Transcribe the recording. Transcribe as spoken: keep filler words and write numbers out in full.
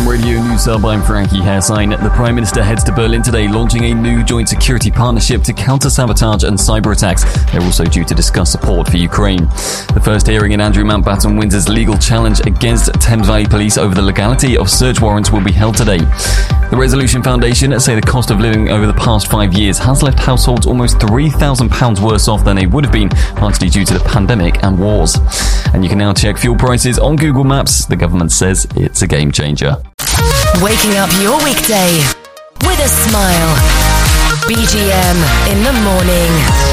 Radio News Hub, I'm Frankie Hairsine. The Prime Minister heads to Berlin today, launching a new joint security partnership to counter sabotage and cyber attacks. They're also due to discuss support for Ukraine. The first hearing in Andrew Mountbatten Windsor's legal challenge against Thames Valley Police over the legality of search warrants will be held today. The Resolution Foundation say the cost of living over the past five years has left households almost three thousand pounds worse off than they would have been, partly due to the pandemic and wars. And you can now check fuel prices on Google Maps. The government says it's a game changer. Waking up your weekday with a smile. B G M in the morning.